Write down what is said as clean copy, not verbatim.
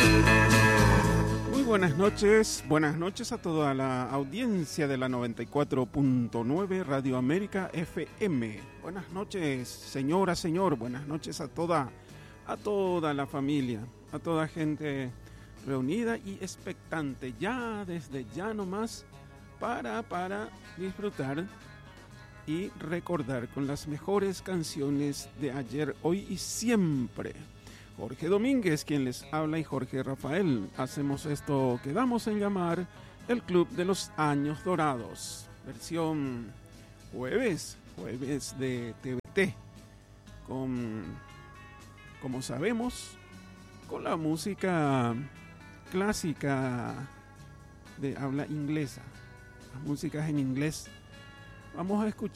Muy buenas noches a toda la audiencia de la 94.9 Radio América FM. Buenas noches, señora, señor, buenas noches a toda la familia, a toda gente reunida y expectante, ya desde ya nomás, para disfrutar y recordar con las mejores canciones de ayer, hoy y siempre. Jorge Domínguez, quien les habla, y Jorge Rafael. Hacemos esto que damos en llamar el Club de los Años Dorados. Versión jueves de TVT. Como sabemos, con la música clásica de habla inglesa. Las músicas en inglés. Vamos a escuchar